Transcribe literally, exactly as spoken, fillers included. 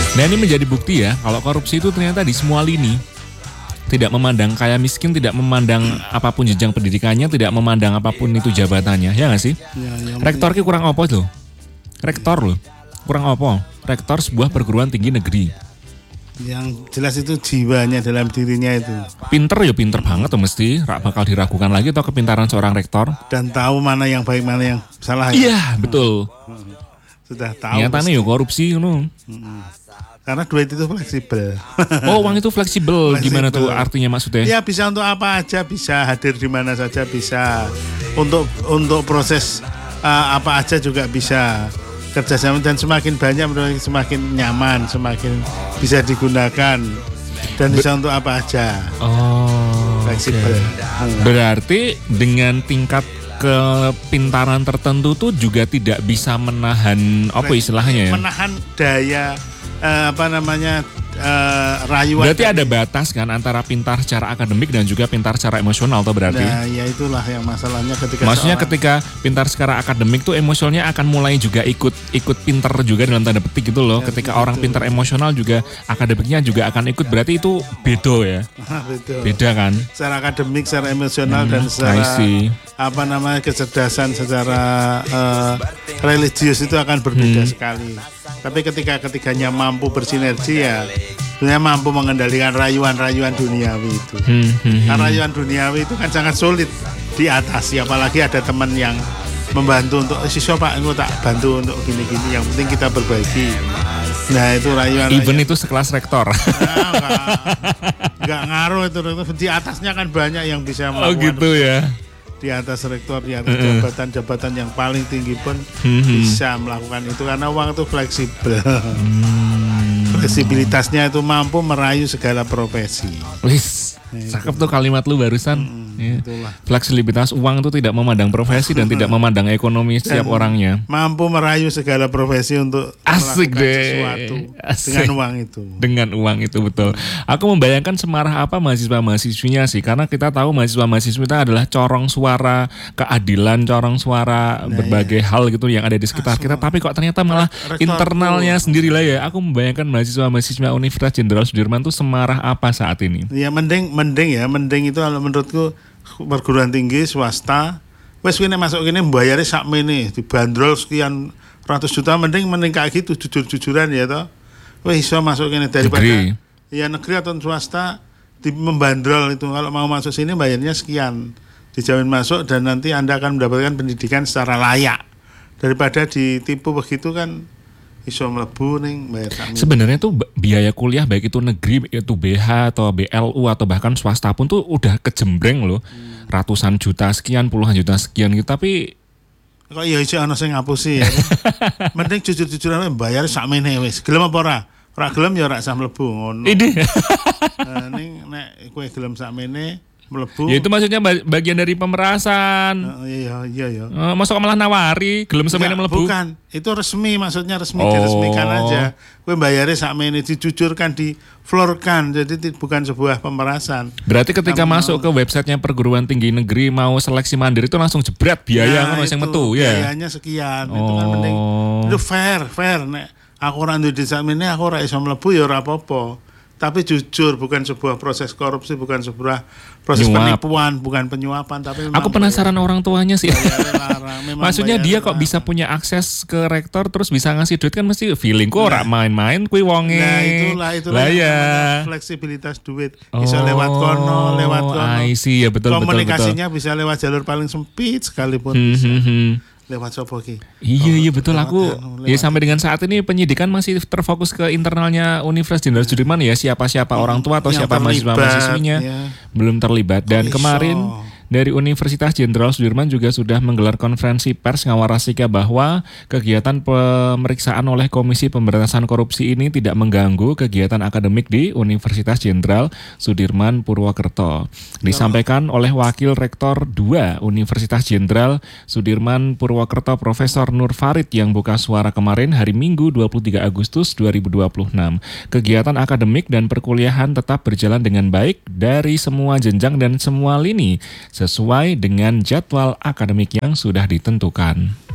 Nah ini menjadi bukti ya, kalau korupsi itu ternyata di semua lini. Tidak memandang kaya miskin, tidak memandang apapun jenjang pendidikannya, tidak memandang apapun itu jabatannya, ya nggak sih? Ya, yang Rektor ki kurang apa loh? Rektor loh, kurang apa? Rektor sebuah perguruan tinggi negeri. Yang jelas itu jiwanya dalam dirinya itu. Pinter ya pinter banget tuh mesti, rak bakal diragukan lagi atau kepintaran seorang rektor. Dan tahu mana yang baik, mana yang salah. Iya, ya? Betul. Sudah tahu. Nyatanya ya korupsi, no. Karena duit itu fleksibel. Oh, uang itu fleksibel. Fleksibel. Gimana tuh artinya maksudnya? Ya bisa untuk apa aja, bisa hadir di mana saja bisa. Untuk untuk proses uh, apa aja juga bisa. Kerjasama dan semakin banyak semakin nyaman, semakin bisa digunakan dan bisa Be- untuk apa aja. Oh, fleksibel. Okay. Berarti dengan tingkat kepintaran tertentu tuh juga tidak bisa menahan apa istilahnya ya? Menahan daya uh, apa namanya uh, rayuan. Berarti ada batas kan antara pintar secara akademik dan juga pintar secara emosional tuh berarti. Nah, ya itulah yang masalahnya ketika maksudnya seorang... ketika pintar secara akademik tuh emosionalnya akan mulai juga ikut ikut pintar juga dalam tanda petik gitu loh. Ya, ketika betul. Orang pintar emosional juga akademiknya juga akan ikut, berarti itu beda ya. Betul. Beda kan? Secara akademik, secara emosional hmm, dan secara apa namanya kecerdasan secara uh, religius itu akan berbeda hmm. sekali. Tapi ketika ketiganya mampu bersinergi ya sebenarnya mampu mengendalikan rayuan-rayuan duniawi itu. Hmm, hmm, Karena rayuan duniawi itu kan sangat sulit diatasi, apalagi ada teman yang membantu untuk siswa Pak, aku tak bantu untuk gini-gini, yang penting kita perbaiki. Nah itu rayuan. Even rayuan. Itu sekelas rektor. Nah, enggak, enggak ngaruh itu, di atasnya kan banyak yang bisa melakukan. Oh gitu ya. Di atas rektor, di atas jabatan-jabatan yang paling tinggi pun mm-hmm. bisa melakukan itu karena uang itu fleksibel. Hmm. Fleksibilitasnya itu mampu merayu segala profesi. Wis, cakep tuh kalimat lu barusan. Hmm, ya. Fleksibilitas uang itu tidak memandang profesi dan tidak memandang ekonomi setiap dan orangnya. Mampu merayu segala profesi untuk asik melakukan deh. Sesuatu Asik. Dengan uang itu. Dengan uang itu betul. Aku membayangkan semarah apa mahasiswa-mahasiswinya sih, karena kita tahu mahasiswa-mahasiswi itu adalah corong suara keadilan, corong suara nah, berbagai ya. hal gitu yang ada di sekitar Asma. kita. Tapi kok ternyata malah Rektor internalnya tuh. sendiri lah ya. Aku membayangkan mahasiswa-mahasiswa Universitas Jenderal Sudirman tuh semarah apa saat ini? Ya mending mending ya, mending itu kalau menurutku perguruan tinggi swasta wes kene masuk kene mbayare sakmene dibanderol sekian ratus juta, mending mending kayak gitu jujur-jujuran ya toh. Wes iso masuk kene daripada negeri. Ya negeri atau swasta di membandrol itu, kalau mau masuk sini bayarnya sekian, dijamin masuk dan nanti Anda akan mendapatkan pendidikan secara layak, daripada ditipu begitu kan. Iso mlebu ning bayar kami. Sebenarnya tuh biaya kuliah baik itu negeri, itu B H atau B L U atau bahkan swasta pun tuh udah kejembreng loh. Hmm. Ratusan juta sekian, puluhan juta sekian gitu, tapi kok ya iso ana sing ngapusi ya. Mending jujur-jujuran bayar sakmene wis. Gelem apa ora? Ora gelem ya ora usah mlebu ngono. Ini. Nah, ning nek kowe gelem sakmene mlebu. Ya itu maksudnya bagian dari pemerasan. Uh, iya iya iya. Uh, masuk malah nawari, gelem semene mlebu. Bukan, itu resmi, maksudnya resmi oh. diresmikan aja. Kowe bayare sakmene, dijujurkan, diflorkan. Jadi bukan sebuah pemerasan. Berarti ketika Kamu masuk mau... ke websitenya perguruan tinggi negeri mau seleksi mandiri itu langsung jebret biaya ngono sing metu ya. Biayanya sekian. Oh. Itu kan mending itu fair, fair nek aku ora duwe sakmene aku ora iso mlebu ya ora apa-apa. Tapi jujur, bukan sebuah proses korupsi, bukan sebuah proses Nyuap. penipuan, bukan penyuapan. Tapi aku penasaran bayar, orang tuanya sih. Larang, maksudnya dia kok larang. bisa punya akses ke rektor terus bisa ngasih duit, kan mesti feeling kok ora nah. main-main kui wonge. Nah itulah itulah ya. Fleksibilitas duit. Bisa oh, lewat kono, lewat kono. I see, ya betul, komunikasinya betul, betul. bisa lewat jalur paling sempit sekalipun hmm, bisa. Hmm, hmm. Lewat sopo ki. Iya iya betul, aku ya sampai dengan saat ini penyidikan masih terfokus ke internalnya Universitas Jenderal Sudirman ya, siapa-siapa hmm, orang tua atau siapa mahasiswa-mahasiswinya ya. belum terlibat. Dan Kok kemarin iso. dari Universitas Jenderal Sudirman juga sudah menggelar konferensi pers ngawarasika bahwa kegiatan pemeriksaan oleh Komisi Pemberantasan Korupsi ini tidak mengganggu kegiatan akademik di Universitas Jenderal Sudirman Purwokerto. Disampaikan oleh Wakil Rektor dua Universitas Jenderal Sudirman Purwokerto Profesor Nur Farid yang buka suara kemarin hari Minggu dua puluh tiga Agustus dua ribu dua puluh enam. Kegiatan akademik dan perkuliahan tetap berjalan dengan baik dari semua jenjang dan semua lini, sesuai dengan jadwal akademik yang sudah ditentukan.